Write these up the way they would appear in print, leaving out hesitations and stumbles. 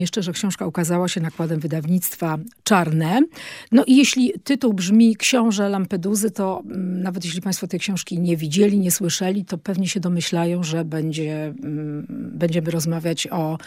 Jeszcze, że książka ukazała się nakładem wydawnictwa Czarne. No i jeśli tytuł brzmi Książę Lampeduzy, to nawet jeśli państwo tej książki nie widzieli, nie słyszeli, to pewnie się domyślają, że będziemy rozmawiać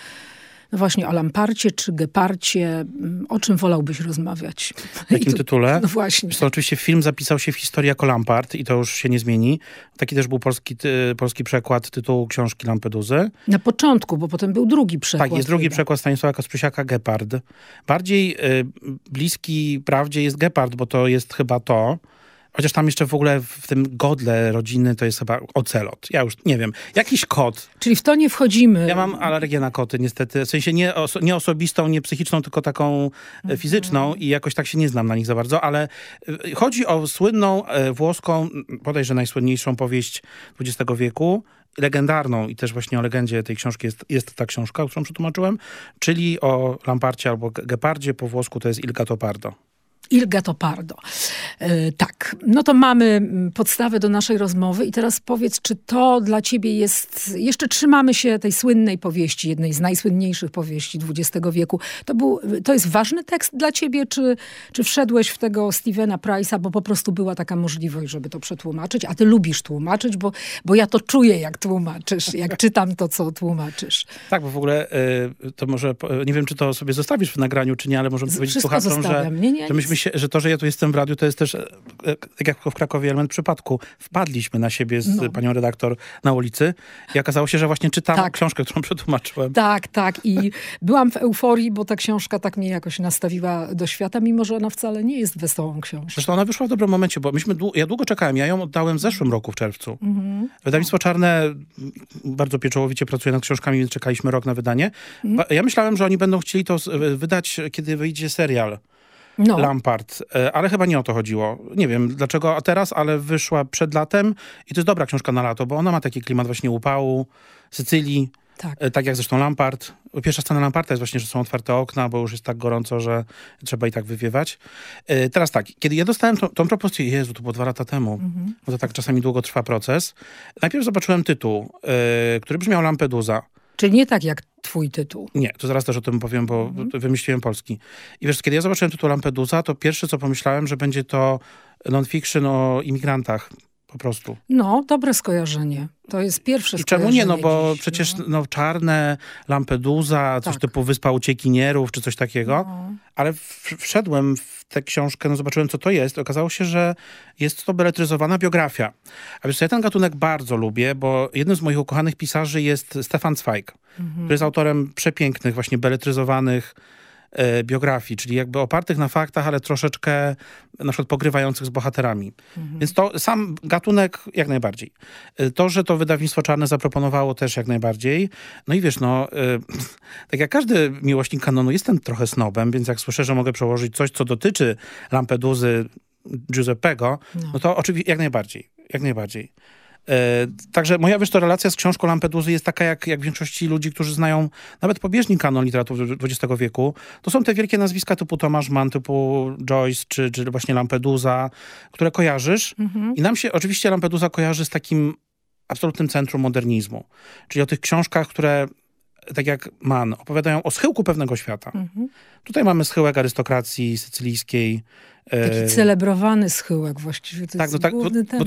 no właśnie o Lamparcie czy Geparcie. O czym wolałbyś rozmawiać? W jakim tytule? No właśnie. To oczywiście film zapisał się w historii jako Lampart i to już się nie zmieni. Taki też był polski przekład tytułu książki Lampeduzy. Na początku, bo potem był drugi przekład. Tak, jest drugi przekład Stanisława Kosprzysiaka, Gepard. Bardziej bliski prawdzie jest Gepard, bo to jest chyba to. Chociaż tam jeszcze w ogóle w tym godle rodziny to jest chyba ocelot. Ja już nie wiem. Jakiś kot. Czyli w to nie wchodzimy. Ja mam alergię na koty niestety. W sensie nie osobistą, nie psychiczną, tylko taką fizyczną i jakoś tak się nie znam na nich za bardzo, ale chodzi o słynną włoską, bodajże najsłynniejszą powieść XX wieku, legendarną i też właśnie o legendzie tej książki jest ta książka, którą przetłumaczyłem, czyli o Lamparcie albo Gepardzie, po włosku to jest Il Gattopardo. Il Gattopardo. Tak, no to mamy podstawę do naszej rozmowy i teraz powiedz, czy to dla ciebie jest... Jeszcze trzymamy się tej słynnej powieści, jednej z najsłynniejszych powieści XX wieku. To jest ważny tekst dla ciebie, czy wszedłeś w tego Stephena Price'a, bo po prostu była taka możliwość, żeby to przetłumaczyć, a ty lubisz tłumaczyć, bo ja to czuję, jak tłumaczysz, jak czytam to, co tłumaczysz. Tak, bo w ogóle to może... Nie wiem, czy to sobie zostawisz w nagraniu, czy nie, ale możemy powiedzieć słuchaczom, że myśmy się, że to, że ja tu jestem w radiu, to jest też, tak jak w Krakowie element przypadku. Wpadliśmy na siebie z panią redaktor na ulicy i okazało się, że właśnie czytam książkę, którą przetłumaczyłem. Tak. I byłam w euforii, bo ta książka tak mnie jakoś nastawiła do świata, mimo że ona wcale nie jest wesołą książką. Zresztą ona wyszła w dobrym momencie, bo ja długo czekałem. Ja ją oddałem w zeszłym roku, w czerwcu. Wydawnictwo Czarne bardzo pieczołowicie pracuje nad książkami, więc czekaliśmy rok na wydanie. Ja myślałem, że oni będą chcieli to wydać, kiedy wyjdzie serial. Lampart, ale chyba nie o to chodziło. Nie wiem dlaczego teraz, ale wyszła przed latem i to jest dobra książka na lato, bo ona ma taki klimat właśnie upału, Sycylii, tak jak zresztą Lampart. Pierwsza scena Lamparta jest właśnie, że są otwarte okna, bo już jest tak gorąco, że trzeba i tak wywiewać. Teraz tak, kiedy ja dostałem tą propozycję, Jezu, to było 2 lata temu, bo to tak czasami długo trwa proces. Najpierw zobaczyłem tytuł, który brzmiał Lampedusa. Czyli nie tak jak twój tytuł. Nie, to zaraz też o tym powiem, bo wymyśliłem polski. I wiesz, kiedy ja zobaczyłem tytuł Lampedusa, to pierwsze, co pomyślałem, że będzie to non-fiction o imigrantach. Po prostu. No, dobre skojarzenie. To jest pierwsze skojarzenie. I czemu nie? No bo dziś, przecież Czarne, Lampedusa, coś typu Wyspa Uciekinierów, czy coś takiego. Ale wszedłem w tę książkę, zobaczyłem, co to jest. Okazało się, że jest to beletryzowana biografia. A wiesz, ja ten gatunek bardzo lubię, bo jednym z moich ukochanych pisarzy jest Stefan Zweig, który jest autorem przepięknych, właśnie beletryzowanych biografii, czyli jakby opartych na faktach, ale troszeczkę na przykład pogrywających z bohaterami. Więc to sam gatunek jak najbardziej. To, że to wydawnictwo Czarne zaproponowało też jak najbardziej. No i wiesz, tak jak każdy miłośnik kanonu, jestem trochę snobem, więc jak słyszę, że mogę przełożyć coś, co dotyczy Lampeduzy Giuseppego, no to oczywiście jak najbardziej. Jak najbardziej. Także moja, wiesz, to relacja z książką Lampeduzy jest taka jak większości ludzi, którzy znają nawet pobieżnie kanon literatury XX wieku. To są te wielkie nazwiska typu Tomasz Mann, typu Joyce, czy właśnie Lampedusa, które kojarzysz. I nam się oczywiście Lampedusa kojarzy z takim absolutnym centrum modernizmu. Czyli o tych książkach, które tak jak Mann, opowiadają o schyłku pewnego świata. Tutaj mamy schyłek arystokracji sycylijskiej. Taki celebrowany schyłek właściwie. To jest główny temat. Bo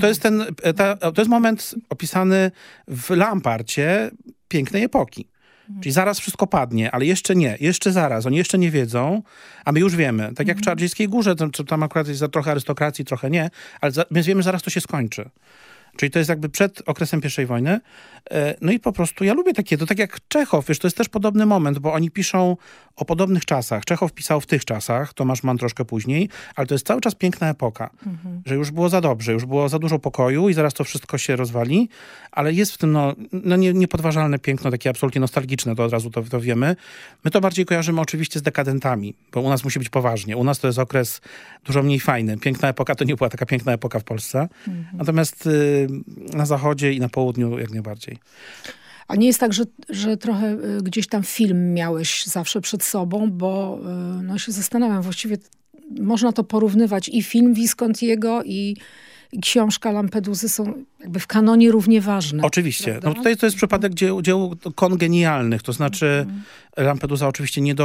to jest moment opisany w Lamparcie pięknej epoki. Czyli zaraz wszystko padnie, ale jeszcze nie. Jeszcze zaraz. Oni jeszcze nie wiedzą, a my już wiemy. Tak jak w Czardziejskiej Górze, tam akurat jest trochę arystokracji, trochę nie, ale my wiemy, że zaraz to się skończy. Czyli to jest jakby przed okresem I wojny. No i po prostu ja lubię takie, to tak jak Czechow, wiesz, to jest też podobny moment, bo oni piszą o podobnych czasach. Czechow pisał w tych czasach, Tomasz Mann troszkę później, ale to jest cały czas piękna epoka. Że już było za dobrze, już było za dużo pokoju i zaraz to wszystko się rozwali, ale jest w tym niepodważalne piękno, takie absolutnie nostalgiczne, to od razu to wiemy. My to bardziej kojarzymy oczywiście z dekadentami, bo u nas musi być poważnie. U nas to jest okres dużo mniej fajny. Piękna epoka to nie była taka piękna epoka w Polsce. Natomiast na zachodzie i na południu jak najbardziej. A nie jest tak, że trochę gdzieś tam film miałeś zawsze przed sobą, bo się zastanawiam, właściwie można to porównywać i film Viscontiego i książka Lampeduzy są jakby w kanonie równie ważne. Oczywiście. Prawda? No tutaj to jest przypadek dzieł kongenialnych, to znaczy Lampedusa oczywiście nie